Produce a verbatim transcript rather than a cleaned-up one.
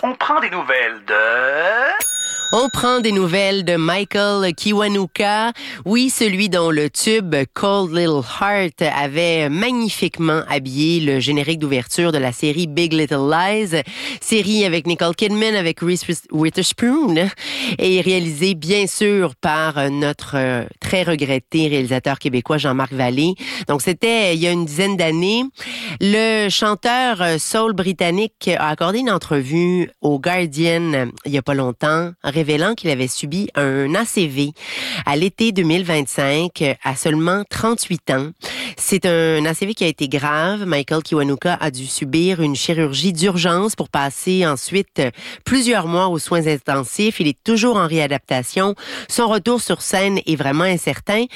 On prend des nouvelles de... On prend des nouvelles de Michael Kiwanuka, oui, celui dont le tube Cold Little Heart avait magnifiquement habillé le générique d'ouverture de la série Big Little Lies, série avec Nicole Kidman, avec Reese Witherspoon, et réalisée bien sûr par notre très regretté réalisateur québécois Jean-Marc Vallée. Donc c'était il y a une dizaine d'années. Le chanteur soul britannique a accordé une entrevue au Guardian il y a pas longtemps, révélant qu'il avait subi un A C V à l'été deux mille vingt-cinq à seulement trente-huit ans. C'est un A C V qui a été grave. Michael Kiwanuka a dû subir une chirurgie d'urgence pour passer ensuite plusieurs mois aux soins intensifs. Il est toujours en réadaptation. Son retour sur scène est vraiment incertain.